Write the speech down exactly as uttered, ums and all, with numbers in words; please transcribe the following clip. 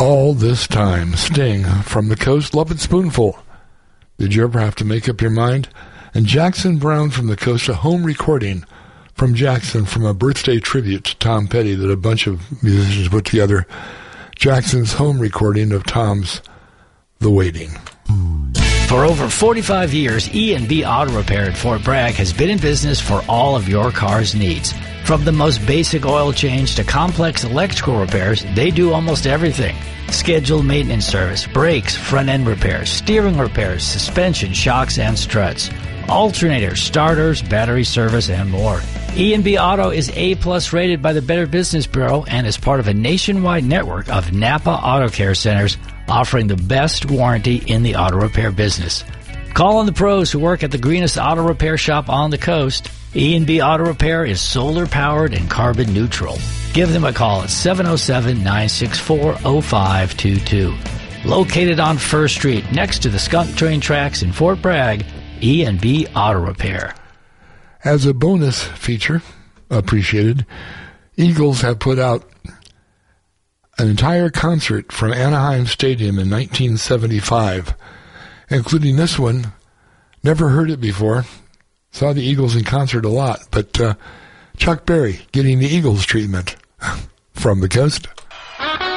All this time, Sting, From the Coast, Love and Spoonful. Did you ever have to make up your mind? And Jackson Browne, From the Coast, a home recording from Jackson from a birthday tribute to Tom Petty that a bunch of musicians put together. Jackson's home recording of Tom's The Waiting. For over forty-five years, E and B Auto Repair at Fort Bragg has been in business for all of your car's needs. From the most basic oil change to complex electrical repairs, they do almost everything. Scheduled maintenance service, brakes, front-end repairs, steering repairs, suspension, shocks, and struts, alternators, starters, battery service, and more. E and B Auto is A-plus rated by the Better Business Bureau and is part of a nationwide network of Napa Auto Care Centers offering the best warranty in the auto repair business. Call on the pros who work at the greenest auto repair shop on the coast. E and B Auto Repair is solar-powered and carbon neutral. Give them a call at seven oh seven, nine six four, oh five two two. Located on First Street next to the Skunk Train tracks in Fort Bragg, E and B Auto Repair. As a bonus feature, appreciated, Eagles have put out an entire concert from Anaheim Stadium in nineteen seventy-five, including this one. Never heard it before. Saw the Eagles in concert a lot, but uh, Chuck Berry getting the Eagles treatment from the coast.